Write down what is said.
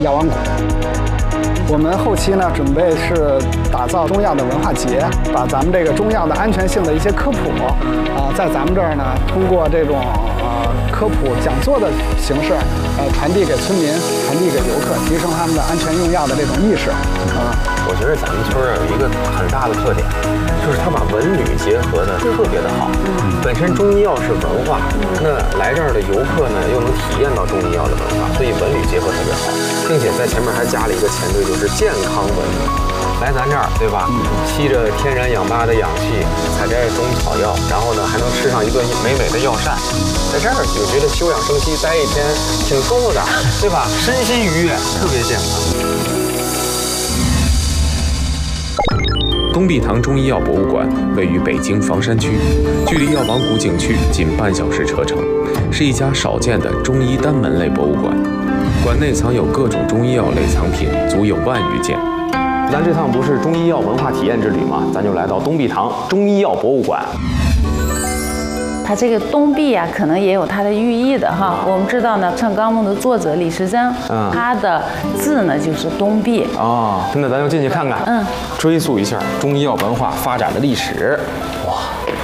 药王谷。我们后期呢，准备是打造中药的文化节，把咱们这个中药的安全性的一些科普，在咱们这儿呢，通过这种科普讲座的形式，传递给村民，传递给游客，提升他们的安全用药的这种意识。 我觉得咱们村儿有一个很大的特点，就是它把文旅结合的特别的好。本身中医药是文化，那来这儿的游客呢又能体验到中医药的文化，所以文旅结合特别好，并且在前面还加了一个前缀，就是健康文旅。来咱这儿，对吧？吸着天然氧吧的氧气，采摘中草药，然后呢还能吃上一顿美美的药膳，在这儿就觉得休养生息，待一天挺舒服的，对吧？身心愉悦，特别健康。 东壁塘中医药博物馆位于北京房山区，距离药王谷景区仅半小时车程，是一家少见的中医单门类博物馆。馆内藏有各种中医药类藏品，足有万余件。 咱这趟不是中医药文化体验之旅吗？咱就来到东壁塘中医药博物馆。 它这个东壁啊，可能也有它的寓意的哈。我们知道呢，《劝纲目》的作者李时珍，他的字呢就是东壁。 那咱就进去看看，追溯一下中医药文化发展的历史。哇！